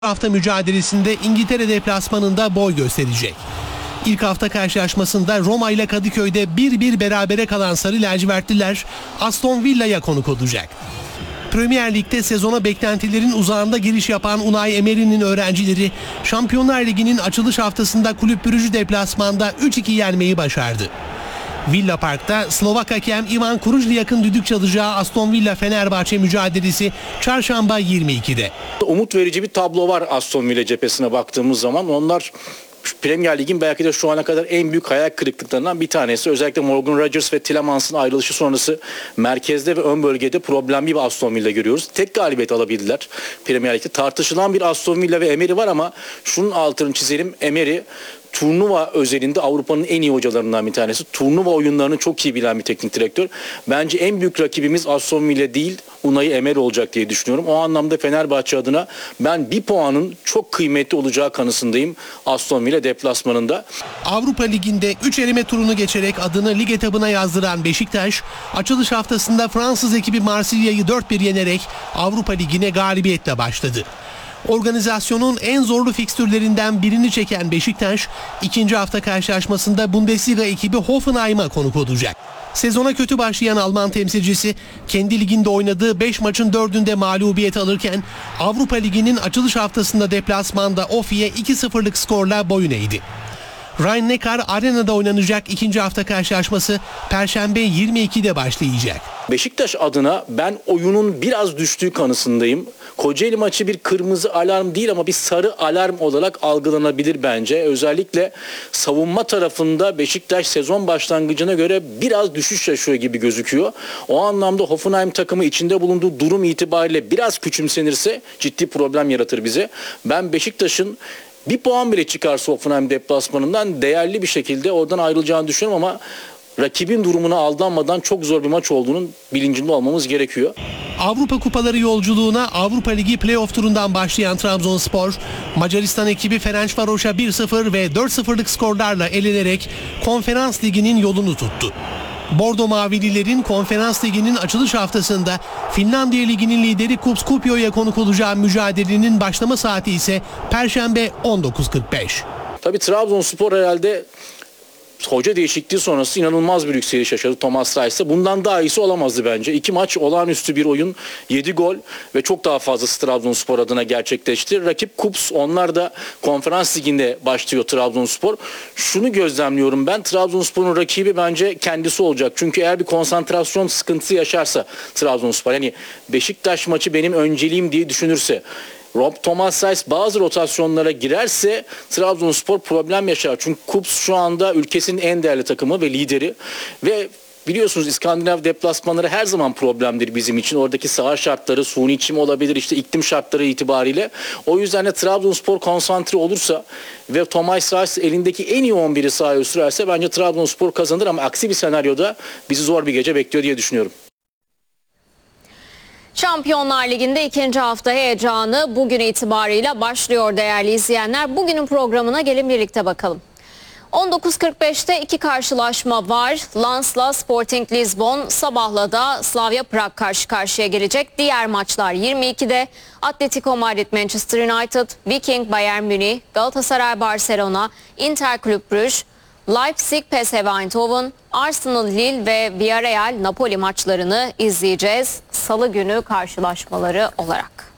hafta mücadelesinde İngiltere deplasmanında boy gösterecek. İlk hafta karşılaşmasında Roma ile Kadıköy'de 1-1 berabere kalan Sarı Lacivertliler Aston Villa'ya konuk olacak. Premier Lig'de sezona beklentilerin uzağında giriş yapan Unai Emery'nin öğrencileri Şampiyonlar Ligi'nin açılış haftasında Kulüp Brugge'ü deplasmanda 3-2 yenmeyi başardı. Villa Park'ta Slovak hakem Ivan Kurujliak'ın düdük çalacağı Aston Villa Fenerbahçe mücadelesi çarşamba 22'de. Umut verici bir tablo var Aston Villa cephesine baktığımız zaman. Onlar Premier Lig'in belki de şu ana kadar en büyük hayal kırıklıklarından bir tanesi. Özellikle Morgan Rodgers ve Tielemans'ın ayrılışı sonrası merkezde ve ön bölgede problemli bir Aston Villa görüyoruz. Tek galibiyet alabildiler Premier Lig'de. Tartışılan bir Aston Villa ve Emery var ama şunun altını çizelim. Emery turnuva özelinde Avrupa'nın en iyi hocalarından bir tanesi. Turnuva oyunlarını çok iyi bilen bir teknik direktör. Bence en büyük rakibimiz Aston Villa değil, Unai Emery olacak diye düşünüyorum. O anlamda Fenerbahçe adına ben bir puanın çok kıymetli olacağı kanısındayım Aston Villa deplasmanında. Avrupa Ligi'nde 3 eleme turunu geçerek adını lig etabına yazdıran Beşiktaş, açılış haftasında Fransız ekibi Marsilya'yı 4-1 yenerek Avrupa Ligi'ne galibiyetle başladı. Organizasyonun en zorlu fikstürlerinden birini çeken Beşiktaş, ikinci hafta karşılaşmasında Bundesliga ekibi Hoffenheim'a konuk olacak. Sezona kötü başlayan Alman temsilcisi kendi liginde oynadığı 5 maçın 4'ünde mağlubiyet alırken Avrupa Ligi'nin açılış haftasında deplasmanda Offi'ye 2-0'lık skorla boyun eğdi. Rhein-Neckar Arena'da oynanacak ikinci hafta karşılaşması Perşembe 22'de başlayacak. Beşiktaş adına ben oyunun biraz düştüğü kanısındayım. Kocaeli maçı bir kırmızı alarm değil ama bir sarı alarm olarak algılanabilir bence. Özellikle savunma tarafında Beşiktaş sezon başlangıcına göre biraz düşüş yaşıyor gibi gözüküyor. O anlamda Hoffenheim takımı içinde bulunduğu durum itibariyle biraz küçümsenirse ciddi problem yaratır bize. Ben Beşiktaş'ın bir puan bile çıkarsa Hoffenheim deplasmanından değerli bir şekilde oradan ayrılacağını düşünüyorum ama rakibin durumuna aldanmadan çok zor bir maç olduğunun bilincinde olmamız gerekiyor. Avrupa Kupaları yolculuğuna Avrupa Ligi playoff turundan başlayan Trabzonspor, Macaristan ekibi Ferencvaros'a 1-0 ve 4-0'lık skorlarla elenerek Konferans Ligi'nin yolunu tuttu. Bordo Mavililerin Konferans Ligi'nin açılış haftasında Finlandiya Ligi'nin lideri Kuopio'ya konuk olacağı mücadelenin başlama saati ise Perşembe 19.45. Tabii Trabzonspor herhalde hoca değişikliği sonrası inanılmaz bir yükseliş yaşadı Thomas Reis'e. Bundan daha iyisi olamazdı bence. 2 maç olağanüstü bir oyun, 7 gol ve çok daha fazlası Trabzonspor adına gerçekleşti. Rakip Kups, onlar da Konferans Ligi'nde başlıyor Trabzonspor. Şunu gözlemliyorum ben, Trabzonspor'un rakibi bence kendisi olacak. Çünkü eğer bir konsantrasyon sıkıntısı yaşarsa Trabzonspor, yani Beşiktaş maçı benim önceliğim diye düşünürse, Thomas Reis bazı rotasyonlara girerse Trabzonspor problem yaşar. Çünkü Kups şu anda ülkesinin en değerli takımı ve lideri ve biliyorsunuz İskandinav deplasmanları her zaman problemdir bizim için. Oradaki saha şartları, suni çim olabilir, işte iklim şartları itibariyle. O yüzden de Trabzonspor konsantre olursa ve Thomas Reis elindeki en iyi 11'i sahaya sürerse bence Trabzonspor kazanır ama aksi bir senaryoda bizi zor bir gece bekliyor diye düşünüyorum. Şampiyonlar Ligi'nde ikinci hafta heyecanı bugün itibariyle başlıyor değerli izleyenler. Bugünün programına gelin birlikte bakalım. 19.45'te iki karşılaşma var. Lens'la Sporting Lisbon, sabahla da Slavia Prag karşı karşıya gelecek. Diğer maçlar 22'de Atletico Madrid Manchester United, Viking Bayern Münih, Galatasaray Barcelona, Inter Kulüp Brugge, Leipzig PSV Eindhoven, Arsenal Lille ve Villarreal Napoli maçlarını izleyeceğiz Salı günü karşılaşmaları olarak.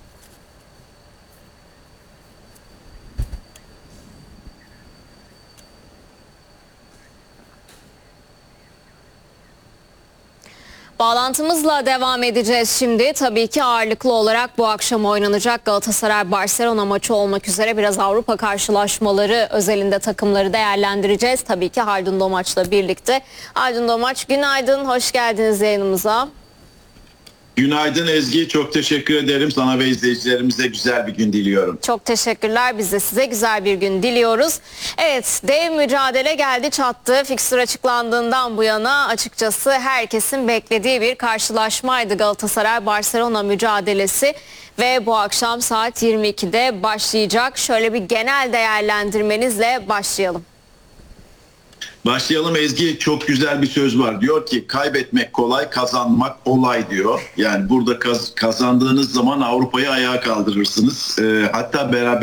Bağlantımızla devam edeceğiz şimdi. Tabii ki ağırlıklı olarak bu akşam oynanacak Galatasaray-Barcelona maçı olmak üzere biraz Avrupa karşılaşmaları özelinde takımları değerlendireceğiz. Tabii ki Haldun Domaç'la birlikte. Haldun Domaç, günaydın, hoş geldiniz yayınımıza. Günaydın Ezgi, çok teşekkür ederim. Sana ve izleyicilerimize güzel bir gün diliyorum. Çok teşekkürler, biz de size güzel bir gün diliyoruz. Evet, dev mücadele geldi çattı. Fikstür açıklandığından bu yana açıkçası herkesin beklediği bir karşılaşmaydı Galatasaray-Barcelona mücadelesi. Ve bu akşam saat 22'de başlayacak. Şöyle bir genel değerlendirmenizle başlayalım. Başlayalım Ezgi, çok güzel bir söz var. Diyor ki kaybetmek kolay, kazanmak olay diyor. Yani burada kazandığınız zaman Avrupa'yı ayağa kaldırırsınız. Hatta beraber